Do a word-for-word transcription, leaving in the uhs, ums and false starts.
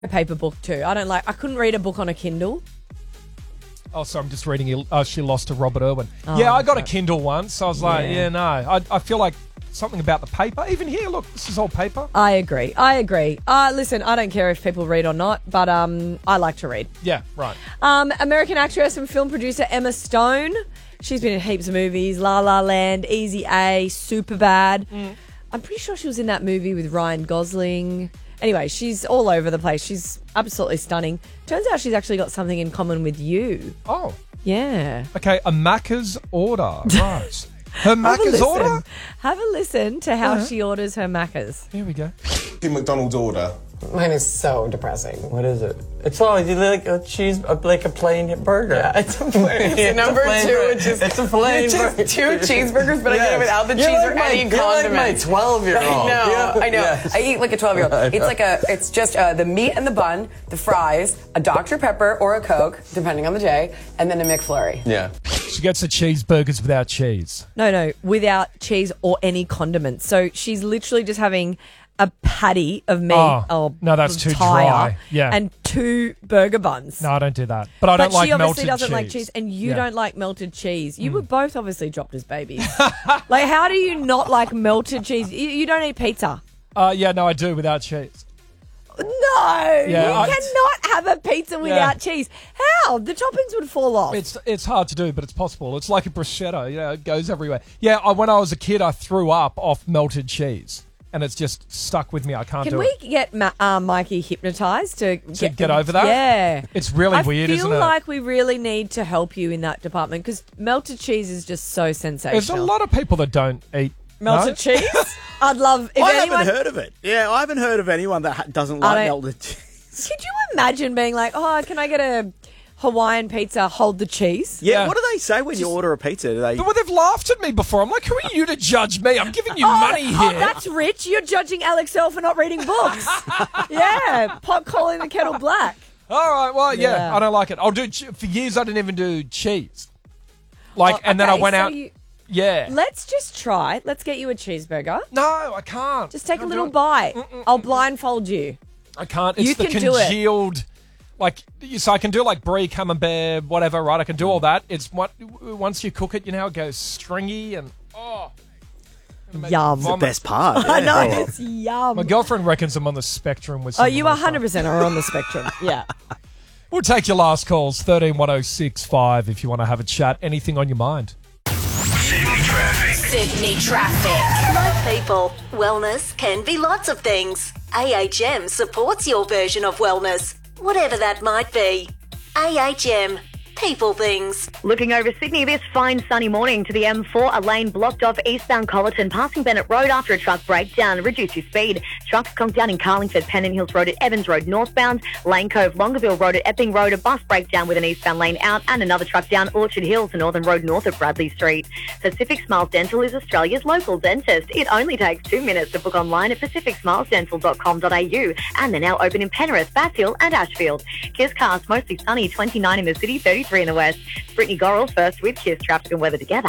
a paper book too. I don't like. I couldn't read a book on a Kindle. Oh, so I'm just reading. Uh, She Lost to Robert Irwin. Oh, yeah, I got okay. a Kindle once. I was like, Yeah. yeah, no. I, I feel like something about the paper. Even here, look, this is all paper. I agree. I agree. Uh, listen, I don't care if people read or not, but um, I like to read. Yeah, right. Um, American actress and film producer Emma Stone. She's been in heaps of movies. La La Land, Easy A, Superbad. Mm. I'm pretty sure she was in that movie with Ryan Gosling. Anyway, she's all over the place. She's absolutely stunning. Turns out she's actually got something in common with you. Oh. Yeah. Okay, a Macca's order. Right. Her Have a Macca's listen. order? Have a listen to how Uh-huh. she orders her Macca's. Here we go. McDonald's order. Mine is so depressing. What is it? It's all you like a cheese, like a plain burger. Yeah, it's a plain. It's number a plain two, burger. which is It's a plain just burger. two cheeseburgers, but I get it without the You're cheese like or my, any you're like condiments. my twelve-year-old. I know, Yeah. I know. Yes. I eat like a twelve-year-old. It's like a, it's just uh, the meat and the bun, the fries, a Doctor Pepper or a Coke, depending on the day, and then a McFlurry. Yeah. She gets the cheeseburgers without cheese. No, no, without cheese or any condiments. So she's literally just having a patty of meat. Oh, or no, that's too tire dry. Yeah. And two burger buns. No, I don't do that. But I But don't like she obviously melted doesn't cheese. like cheese, and you Yeah. don't like melted cheese. You were both obviously dropped as babies. Like, how do you not like melted cheese? You, you don't eat pizza. Uh, yeah, no, I do without cheese. No, Yeah, you I- cannot have a pizza without cheese. How? The toppings would fall off. It's it's hard to do, but it's possible. It's like a bruschetta, you know, it goes everywhere. Yeah, I, when I was a kid, I threw up off melted cheese, and it's just stuck with me. I can't Can do we it. get Ma- uh, Mikey hypnotised to, To get over that? Yeah. It's really I weird, feel isn't it? like we really need to help you in that department because melted cheese is just so sensational. There's a lot of people that don't eat melted no? cheese. I'd love if I anyone. haven't heard of it. Yeah, I haven't heard of anyone that ha- doesn't I like don't- melted cheese. Could you imagine being like, oh, can I get a Hawaiian pizza? Hold the cheese. Yeah, Yeah. what do they say when you order a pizza? Do they? Well, they've laughed at me before. I'm like, who are you to judge me? I'm giving you money Oh, here. that's rich. You're judging Alex Earl for not reading books. Yeah, pot calling the kettle black. All right, well, yeah, Yeah. I don't like it. I'll do che- for years. I didn't even do cheese. Like, Oh, and then I okay, went so out. you- Yeah. Let's just try. Let's get you a cheeseburger. No, I can't. Just take a Can't little do it. bite. I'll blindfold you. I can't. It's You the can do it. congealed. Like, so I can do like brie, camembert, whatever, right? I can do all that. It's what once you cook it, you know, it goes stringy and oh, Yum. the best part. I yeah. know, it's yum. my girlfriend reckons I'm on the spectrum with. Oh, some you of my one hundred percent are on the spectrum. Yeah. We'll take your last calls, thirteen one oh six five, if you want to have a chat. Anything on your mind? Sydney traffic. Sydney traffic. Like people, wellness can be lots of things. A H M supports your version of wellness, whatever that might be. A H M. People things. Looking over Sydney this fine sunny morning to the M four, a lane blocked off eastbound Colleton, passing Bennett Road after a truck breakdown. Reduce your speed. Trucks conked down in Carlingford, Pennant Hills Road at Evans Road northbound, Lane Cove, Longueville Road at Epping Road, a bus breakdown with an eastbound lane out, and another truck down Orchard Hills, a northern road north of Bradley Street. Pacific Smiles Dental is Australia's local dentist. It only takes two minutes to book online at pacific smiles dental dot com dot a u, and they're now open in Penrith, Bass Hill and Ashfield. Kiss cast, mostly sunny, twenty-nine in the city, thirty-three in the west. Brittany Gorrell first with Kiss traffic and weather together.